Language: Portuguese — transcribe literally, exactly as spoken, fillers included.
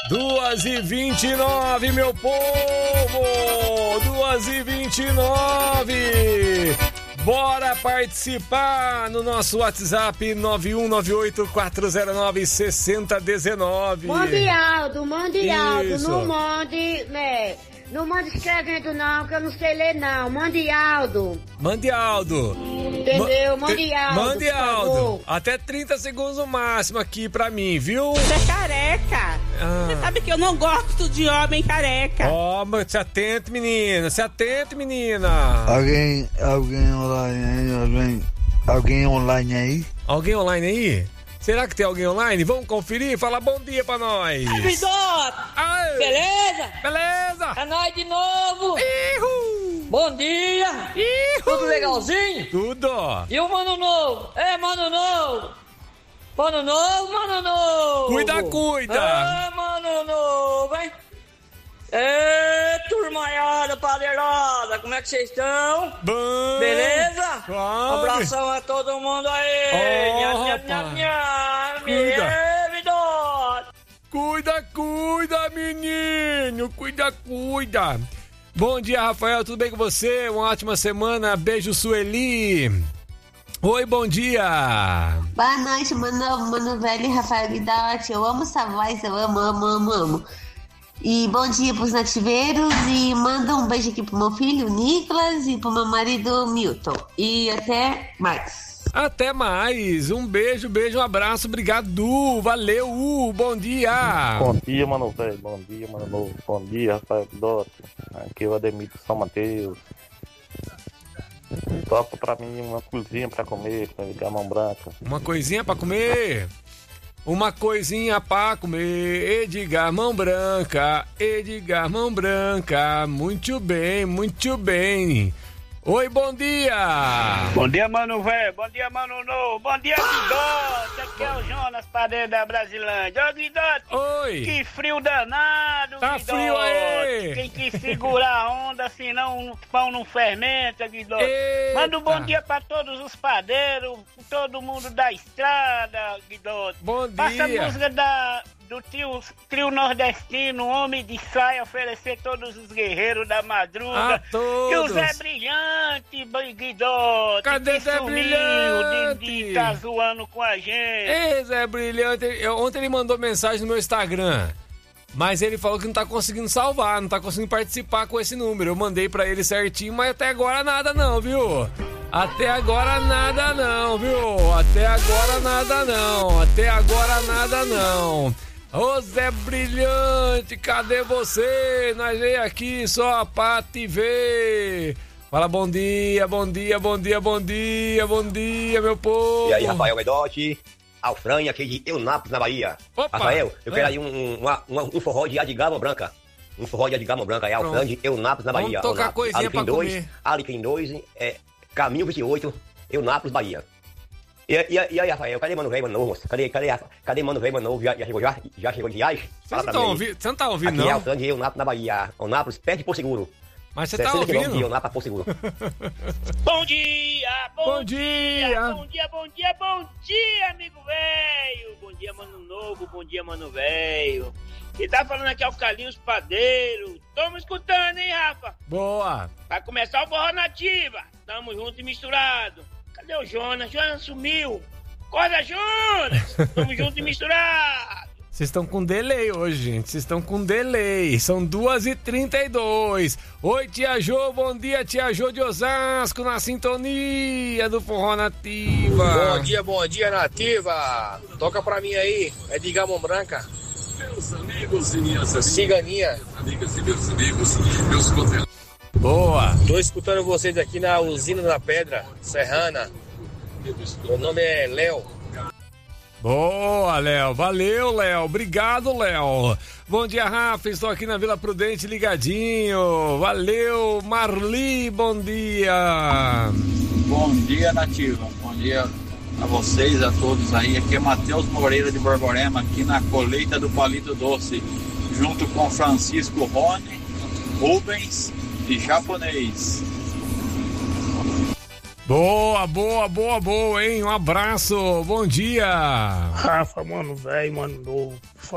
duas e vinte e nove, meu povo! duas e vinte e nove! Bora participar no nosso WhatsApp nove um nove oito quatro zero nove seis zero um nove. Mande Aldo, mande Aldo, não mande, né? Não mande escrevendo não, que eu não sei ler não. Mande Aldo. Mande Aldo. Entendeu? Mande Aldo. Mande Aldo. Até trinta segundos no máximo aqui pra mim, viu? Você é careca. Ah. Você sabe que eu não gosto de homem careca. Ó, oh, mas se atente, menina. Se atente, menina. Alguém, alguém online aí? Alguém, alguém online aí? Alguém online aí? Será que tem alguém online? Vamos conferir? Fala bom dia pra nós. Vidota! Beleza? Beleza? É nós de novo. Ihu. Bom dia. Ihu. Tudo legalzinho? Tudo. E o Mano Novo? É, Mano Novo. Mano Novo, Mano Novo. Cuida, cuida. É, Mano Novo, hein? Ê, turmaiada, padeirada, como é que vocês estão? Bom. Beleza? Suave. Um abração a todo mundo aí. Oh, nha, nha, nha, nha. Cuida. Vidota. Cuida, cuida, menino. Cuida, cuida. Bom dia, Rafael. Tudo bem com você? Uma ótima semana. Beijo, Sueli. Oi, bom dia. Boa noite, mano, mano velho Rafael Vidota. Eu amo essa voz, eu amo, amo, amo, amo. E bom dia pros nativeiros e manda um beijo aqui pro meu filho, Nicolas, e pro meu marido, Milton. E até mais. Até mais. Um beijo, beijo, um abraço. Obrigado, Du. Valeu, U. Bom dia. Bom dia, mano velho. Bom dia, mano novo. Bom dia, Rafael Vidota. Aqui é o Ademir de São Mateus. Topa pra mim uma coisinha pra comer com gamão branca. Uma coisinha pra comer? Uma coisinha pra comer, Edgar Mão Branca, Edgar Mão Branca, muito bem, muito bem. Oi, bom dia! Bom dia, mano velho, bom dia, mano novo, bom dia, Guidote, aqui é o Jonas, padeiro da Brasilândia. Ô, Guidote, oi! Que frio danado, tá Guidote. Frio aí! Tem que segurar a onda, senão o pão não fermenta, Guidote. Eita. Manda um bom dia pra todos os padeiros, todo mundo da estrada, Guidote. Bom dia! Passa a música da... do trio, trio nordestino, Homem de Saia, oferecer todos os guerreiros da madruga. A todos. E o Zé Brilhante, Guidote. Cadê Zé Brilhante? De, de tá zoando com a gente. Ei, Zé Brilhante, eu, ontem ele mandou mensagem no meu Instagram, mas ele falou que não tá conseguindo salvar, não tá conseguindo participar com esse número. Eu mandei pra ele certinho, mas até agora nada não, viu? Até agora nada não, viu? Até agora nada não, até agora nada não. Ô Zé Brilhante, cadê você? Nós veio aqui só pra te ver. Fala bom dia, bom dia, bom dia, bom dia, bom dia, meu povo. E aí, Rafael Vidota, Alfrânia aqui de Eunápolis, na Bahia. Opa. Rafael, eu é. quero aí um, um, uma, um forró de Edgar Mão Branca. Um forró de Edgar Mão Branca, é Alfrânia de Eunápolis, na Bahia. Vamos tocar coisinha Alecrim pra dois, comer. Alecrim dois, é, Caminho vinte e oito, Eunápolis, Bahia. E, e, e aí, Rafael, cadê Mano Velho, Mano Novo? Cadê, cadê, cadê Mano Velho, Mano Novo? Já, já chegou já? Já chegou de viagem? Você não, tá ouvi... Você não tá ouvindo, aqui não? Aqui é Alfrânia de Eunápolis, na Bahia. Eunápolis, perto de Porto Seguro. Mas você tá ouvindo? De Eunápolis, Porto Seguro. Bom dia, bom, bom dia, dia, bom dia, bom dia, bom dia, amigo velho. Bom dia, Mano Novo, bom dia, Mano Velho. Quem tá falando aqui é o Carlinhos Padeiro. Tamo escutando, hein, Rafa? Boa. Vai começar o Forró Nativa. Tamo junto e misturado. Cadê o Jonas? Jonas sumiu. Acorda, Jonas! Tamo junto e misturado. Vocês estão com delay hoje, gente. Vocês estão com delay. São duas e trinta e dois. Oi, tia Jô. Bom dia, tia Jô de Osasco, na sintonia do Forró Nativa. Bom dia, bom dia, Nativa. Toca pra mim aí. É de Gamão Branca. Meus amigos e minhas amigas. Ciganinha. Amigas e meus amigos, meus convidados. Boa. Tô escutando vocês aqui na Usina da Pedra, Serrana. Meu nome é Léo. Boa, Léo. Valeu, Léo. Obrigado, Léo. Bom dia, Rafa. Estou aqui na Vila Prudente ligadinho. Valeu, Marli. Bom dia. Bom dia, Nativa. Bom dia a vocês, a todos aí. Aqui é Matheus Moreira de Borborema, aqui na colheita do Palito Doce, junto com Francisco Rony, Rubens e Japonês. Boa, boa, boa, boa, hein? Um abraço, bom dia. Rafa, mano velho, mano novo.